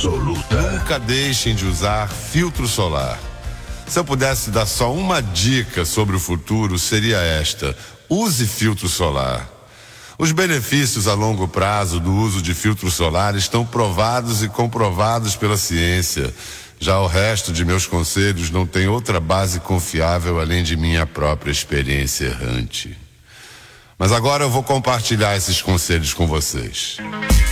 absoluta. Nunca deixem de usar filtro solar. Se eu pudesse dar só uma dica sobre o futuro, seria esta: use filtro solar. Os benefícios a longo prazo do uso de filtro solar estão provados e comprovados pela ciência. Já o resto de meus conselhos não tem outra base confiável além de minha própria experiência errante. Mas agora eu vou compartilhar esses conselhos com vocês.